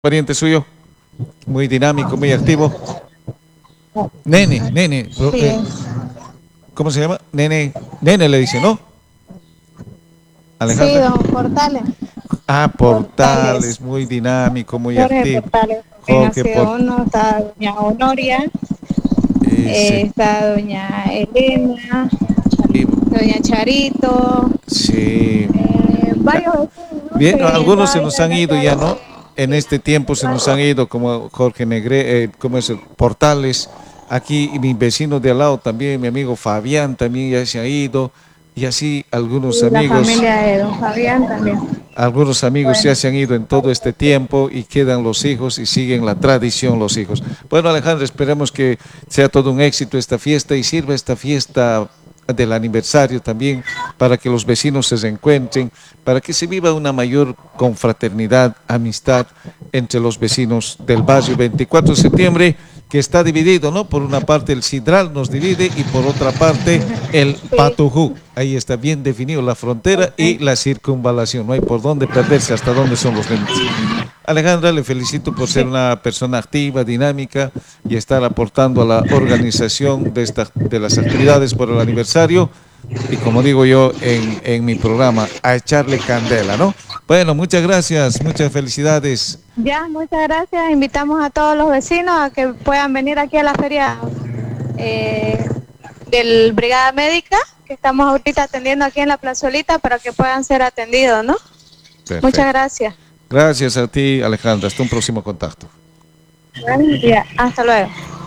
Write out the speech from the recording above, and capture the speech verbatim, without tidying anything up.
Pariente suyo, muy dinámico, muy activo. Nene, nene, pro- Sí, eh, ¿cómo se llama? Nene, nene le dice, ¿no? sí, Alejandra. don Portales. Ah, Portales. Portales, muy dinámico, muy Jorge activo. Portales también ha Jorge sido Port, uno. Está doña Honoria, eh, ese, está doña Elena, y- doña Charito, sí. eh, Ah, varios vecinos, ¿no? bien, Que algunos se nos vayan han ido hacia ya, los... ¿no? En Sí, este tiempo se nos han ido, como Jorge Negre, eh, como es el Portales. Aquí mi vecino de al lado también, mi amigo Fabián también ya se ha ido. Y así algunos y la amigos. familia de don Fabián también. Algunos amigos ya Bueno, se han ido en todo este tiempo y quedan los hijos y siguen la tradición los hijos. Bueno, Alejandro, esperemos que sea todo un éxito esta fiesta y sirva esta fiesta del aniversario también para que los vecinos se reencuentren, para que se viva una mayor confraternidad, amistad entre los vecinos del barrio veinticuatro de septiembre, que está dividido, ¿no? Por una parte el Sidral nos divide y por otra parte el sí, Patujú. Ahí está bien definido la frontera y la circunvalación. No hay por dónde perderse, hasta dónde son los límites. Alejandra, le felicito por ser sí. una persona activa, dinámica y estar aportando a la organización de, esta, de las actividades por el aniversario. Y como digo yo en, en mi programa, a echarle candela, ¿no? Bueno, muchas gracias, muchas felicidades. Ya, muchas gracias. Invitamos a todos los vecinos a que puedan venir aquí a la feria eh, del Brigada Médica, que estamos ahorita atendiendo aquí en la plazolita para que puedan ser atendidos, ¿no? Muchas Perfecto. gracias. Gracias a ti, Alejandra. Hasta un próximo contacto. Buen día. Hasta luego.